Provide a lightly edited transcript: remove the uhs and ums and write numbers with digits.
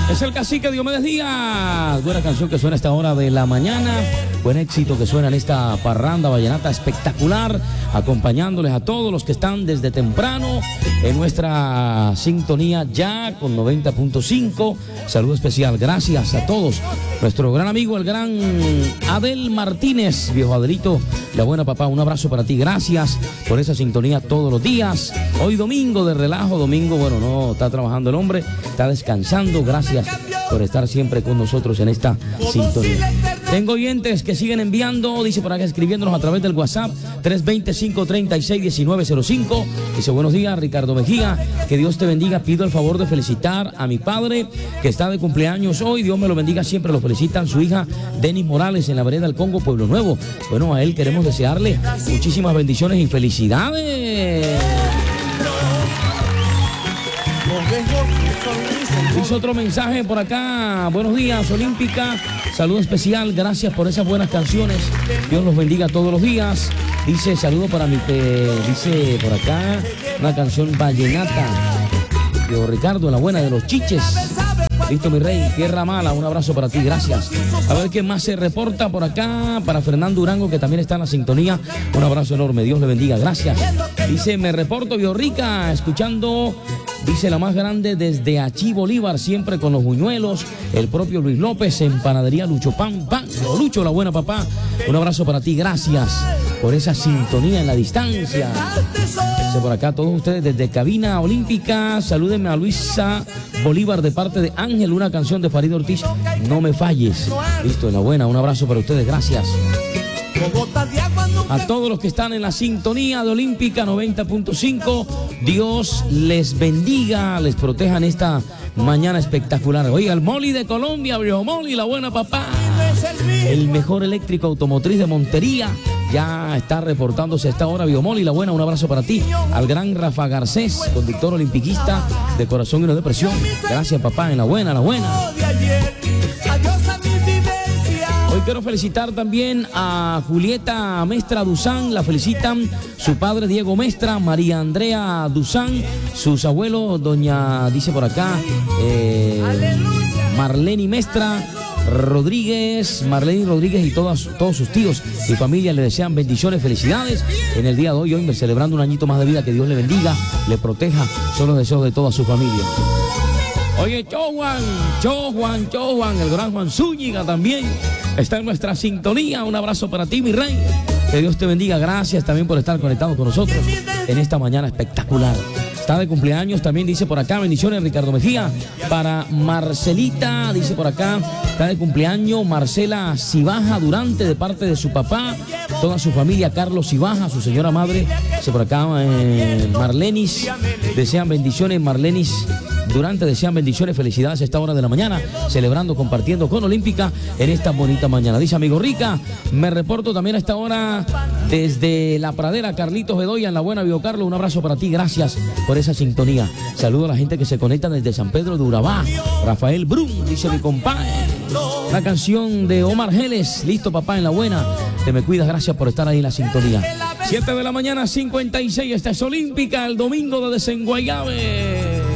Es el Cacique Diomedes Díaz. Buena canción que suena a esta hora de la mañana. Buen éxito que suena en esta parranda vallenata espectacular, acompañándoles a todos los que están desde temprano en nuestra sintonía ya con 90.5. Saludo especial, gracias a todos. Nuestro gran amigo, el gran Adel Martínez, viejo Adelito, la buena papá, un abrazo para ti. Gracias por esa sintonía todos los días. Hoy domingo de relajo, domingo, bueno, no está trabajando el hombre, está descansando. Gracias por estar siempre con nosotros en esta sintonía. Tengo oyentes que siguen enviando, dice por acá, escribiéndonos a través del WhatsApp 320-536-1905. Dice: buenos días, Ricardo Mejía, que Dios te bendiga. Pido el favor de felicitar a mi padre que está de cumpleaños hoy. Dios me lo bendiga siempre. Lo felicitan su hija Denis Morales en la vereda del Congo, Pueblo Nuevo. Bueno, a él queremos desearle muchísimas bendiciones y felicidades. Dice otro mensaje por acá: buenos días, Olímpica, saludo especial, gracias por esas buenas canciones, Dios los bendiga todos los días. Dice: saludo para mi, dice por acá, una canción vallenata, yo Ricardo, la buena de los chiches. Listo, mi rey, tierra mala, un abrazo para ti, gracias. A ver qué más se reporta por acá. Para Fernando Durango, que también está en la sintonía, un abrazo enorme, Dios le bendiga, gracias. Dice: me reporto, Biorrica, escuchando, dice, la más grande desde Achí, Bolívar, siempre con los buñuelos. El propio Luis López en Panadería Lucho Pan. Lucho, la buena papá, un abrazo para ti, gracias por esa sintonía en la distancia. Dice por acá, todos ustedes desde Cabina Olímpica, salúdenme a Luisa Bolívar de parte de Ángel, una canción de Farid Ortiz, No me falles. Listo, enhorabuena, un abrazo para ustedes, gracias. A todos los que están en la sintonía de Olímpica 90.5, Dios les bendiga, les proteja en esta mañana espectacular. Oiga, el Moli de Colombia, Brio Moli, la buena papá, el mejor eléctrico automotriz de Montería, ya está reportándose a esta hora. Biomoli, la buena, un abrazo para ti. Al gran Rafa Garcés, conductor olimpiquista de corazón y no de presión. Gracias, papá, en la buena, la buena. Hoy quiero felicitar también a Julieta Mestra Duzán, la felicitan su padre Diego Mestra, María Andrea Duzán, sus abuelos, doña, dice por acá, Marlene Mestra Rodríguez, Marlene Rodríguez y todos sus tíos y familia le desean bendiciones, felicidades en el día de hoy, celebrando un añito más de vida, que Dios le bendiga, le proteja, son los deseos de toda su familia. Oye, Chowan, el gran Juan Zúñiga también está en nuestra sintonía, un abrazo para ti, mi rey, que Dios te bendiga, gracias también por estar conectado con nosotros en esta mañana espectacular. Está de cumpleaños también, dice por acá, bendiciones Ricardo Mejía. Para Marcelita, dice por acá, está de cumpleaños Marcela Cibaja Durante de parte de su papá, toda su familia, Carlos Cibaja, su señora madre, dice por acá, Marlenis, desean bendiciones, Marlenis Durante, desean bendiciones, felicidades a esta hora de la mañana, celebrando, compartiendo con Olímpica en esta bonita mañana. Dice amigo Rica, me reporto también a esta hora desde La Pradera, Carlitos Bedoya en la buena, Bio Carlos, un abrazo para ti, gracias por esa sintonía. Saludo a la gente que se conecta desde San Pedro de Urabá. Rafael Brum, dice mi compadre. La canción de Omar Geles, listo papá, en la buena, te me cuidas, gracias por estar ahí en la sintonía. 7 de la mañana, 56, esta es Olímpica, el domingo de Desenguayabe.